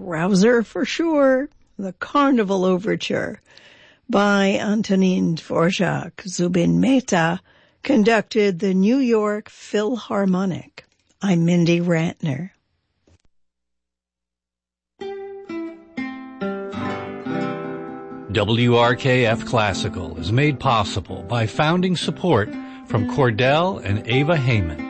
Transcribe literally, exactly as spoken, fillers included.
rouser for sure, the Carnival Overture by Antonin Dvorak. Zubin Mehta conducted the New York Philharmonic. I'm Mindy Ratner. W R K F Classical is made possible by founding support from Cordell and Ava Heyman.